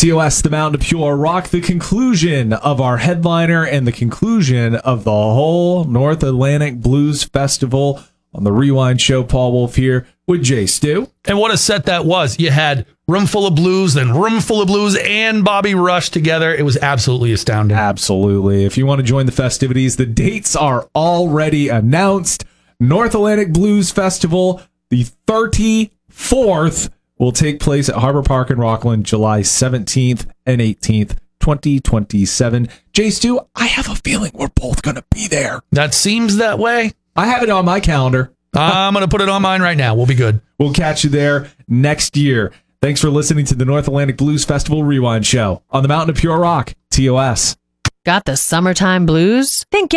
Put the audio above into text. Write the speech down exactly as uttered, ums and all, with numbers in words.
T O S, the Mountain of Pure Rock, the conclusion of our headliner and the conclusion of the whole North Atlantic Blues Festival on the Rewind Show. Paul Wolf here with Jay Stu. And what a set that was. You had Room Full of Blues, then Room Full of Blues and Bobby Rush together. It was absolutely astounding. Absolutely. If you want to join the festivities, the dates are already announced. North Atlantic Blues Festival, the thirty-fourth, will take place at Harbor Park in Rockland, July seventeenth and eighteenth, twenty twenty-seven. Jay Stu, I have a feeling we're both going to be there. That seems that way. I have it on my calendar. I'm going to put it on mine right now. We'll be good. We'll catch you there next year. Thanks for listening to the North Atlantic Blues Festival Rewind Show on the Mountain of Pure Rock, T O S. Got the summertime blues? Think